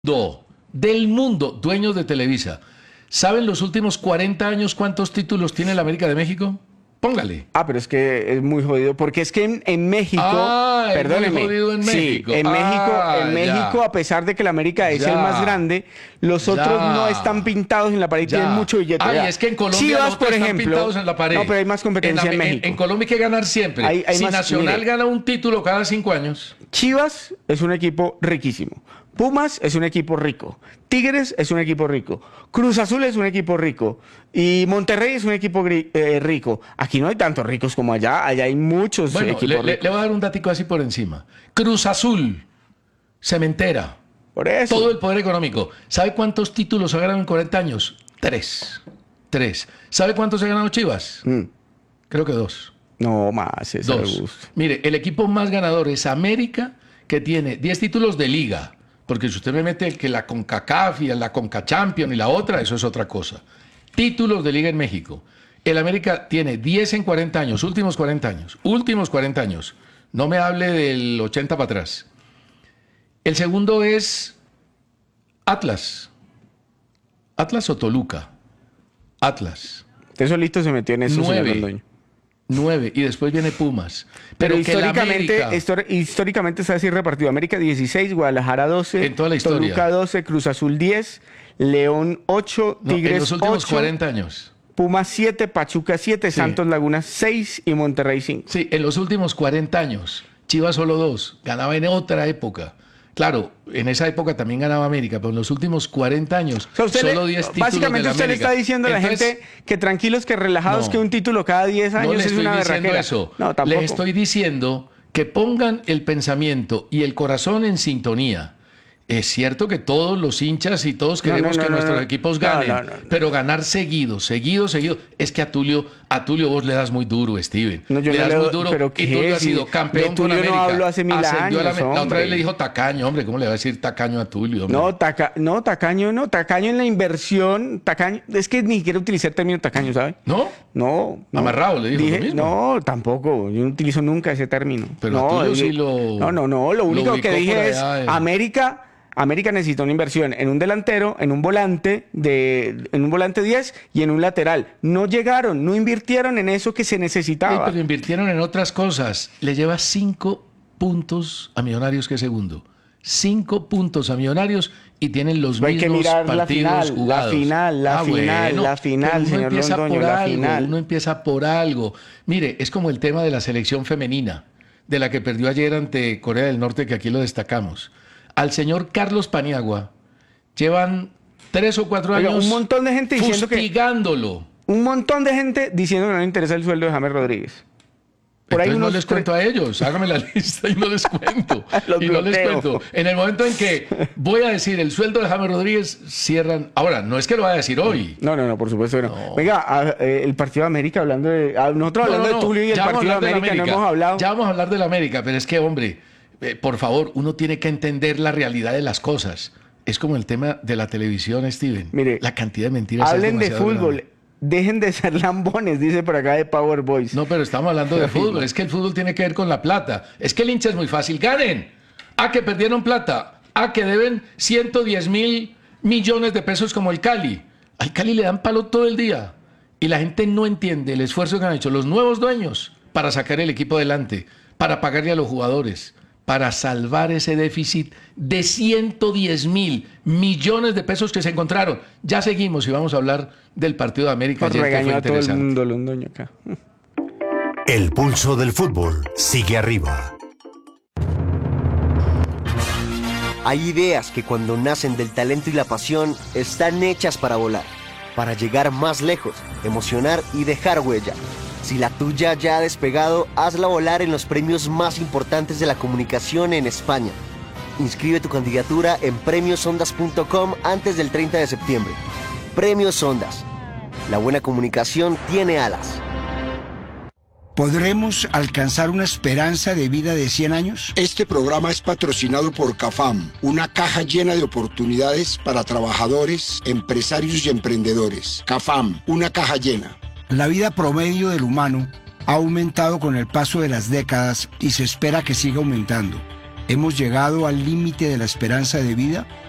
del mundo, dueños de Televisa. ¿Saben los últimos 40 años cuántos títulos tiene la América de México? Póngale. Pero es que es muy jodido, porque es que en México, perdóneme, es muy jodido en México. Sí, en México, a pesar de que la América es el más grande, los otros no están pintados en la pared, tienen mucho billete. Es que en Colombia Chivas, los otros por están ejemplo, pintados en la pared. No, pero hay más competencia en México. En Colombia hay que ganar siempre. Hay si más, Nacional gana un título cada 5 años. Chivas es un equipo riquísimo. Pumas es un equipo rico. Tigres es un equipo rico. Cruz Azul es un equipo rico. Y Monterrey es un equipo rico. Aquí no hay tantos ricos como allá. Allá hay muchos equipos ricos. Le voy a dar un datico así por encima. Cruz Azul, Cementera. Por eso. Todo el poder económico. ¿Sabe cuántos títulos ha ganado en 40 años? 3. ¿Sabe cuántos ha ganado Chivas? Creo que 2. No más. 2. Mire, el equipo más ganador es América, que tiene 10 títulos de liga. Porque si usted me mete que la CONCACAF y la CONCACHAMPION y la otra, eso es otra cosa. Títulos de liga en México. El América tiene 10 en 40 años, últimos 40 años. No me hable del 80 para atrás. El segundo es Atlas. ¿Atlas o Toluca? Atlas. Usted solito se metió en eso, señor Londoño. 9, y después viene Pumas. Pero históricamente está así repartido. América 16, Guadalajara 12, en toda la historia. Toluca 12, Cruz Azul 10, León 8, Tigres 8. En los últimos 40 años. Pumas 7, Pachuca 7, sí. Santos Laguna 6 y Monterrey 5. Sí, en los últimos 40 años. Chivas solo 2. Ganaba en otra época. Claro, en esa época también ganaba América, pero en los últimos 40 años, solo 10 títulos. Básicamente usted le está diciendo a la gente que tranquilos, que relajados, que un título cada 10 años es una berraquera. No, tampoco. Les estoy diciendo que pongan el pensamiento y el corazón en sintonía. Es cierto que todos los hinchas y todos queremos que nuestros equipos ganen, pero ganar seguido. Es que a Tulio vos le das muy duro, Steven. Le das muy duro, pero y Tulio ha sido campeón con América. No hablo hace 1000 años, la otra vez le dijo tacaño, hombre. ¿Cómo le va a decir tacaño a Tulio? Hombre? Tacaño en la inversión. Tacaño, es que ni quiero utilizar el término tacaño, ¿sabe? No. Amarrado, le dijo lo mismo. No, tampoco. Yo no utilizo nunca ese término. Pero a Tulio sí lo... No. Lo único que dije es América necesita una inversión en un delantero, en un volante 10 y en un lateral. No invirtieron en eso que se necesitaba. Pero invirtieron en otras cosas. Le lleva 5 puntos a Millonarios, que es segundo. 5 puntos a Millonarios y tienen los mismos partidos jugados. La final, señor Londoño, la final. Uno empieza por algo. Mire, es como el tema de la selección femenina, de la que perdió ayer ante Corea del Norte, que aquí lo destacamos. Al señor Carlos Paniagua llevan 3 o 4 años un montón de gente diciendo fustigándolo. Un montón de gente diciendo que no le interesa el sueldo de James Rodríguez. Por ahí no les cuento a ellos. Hágame la lista y no les cuento. No les cuento. En el momento en que voy a decir el sueldo de James Rodríguez, cierran. Ahora, no es que lo vaya a decir hoy. No, por supuesto que no. Venga, el partido de América, nosotros hablando de Tulio y el partido de América no hemos hablado. Ya vamos a hablar de la América, pero es que, hombre, por favor, uno tiene que entender la realidad de las cosas. Es como el tema de la televisión, Steven. Mire, la cantidad de mentiras. Hablen de fútbol. Grande. Dejen de ser lambones, dice por acá de Power Boys. No, pero estamos hablando de fútbol. Es que el fútbol tiene que ver con la plata. Es que el hincha es muy fácil. ¡Ganen! Que perdieron plata. Que deben 110.000 millones de pesos como el Cali. Al Cali le dan palo todo el día. Y la gente no entiende el esfuerzo que han hecho los nuevos dueños para sacar el equipo adelante, para pagarle a los jugadores, para salvar ese déficit de 110.000 millones de pesos que se encontraron. Ya seguimos y vamos a hablar del partido de América ayer, que fue interesante. Todo el mundo, Londoño, acá. El pulso del fútbol sigue arriba. Hay ideas que cuando nacen del talento y la pasión están hechas para volar, para llegar más lejos, emocionar y dejar huella. Si la tuya ya ha despegado, hazla volar en los premios más importantes de la comunicación en España. Inscribe tu candidatura en premiosondas.com antes del 30 de septiembre. Premios Ondas. La buena comunicación tiene alas. ¿Podremos alcanzar una esperanza de vida de 100 años? Este programa es patrocinado por CAFAM, una caja llena de oportunidades para trabajadores, empresarios y emprendedores. CAFAM, una caja llena. La vida promedio del humano ha aumentado con el paso de las décadas y se espera que siga aumentando. ¿Hemos llegado al límite de la esperanza de vida?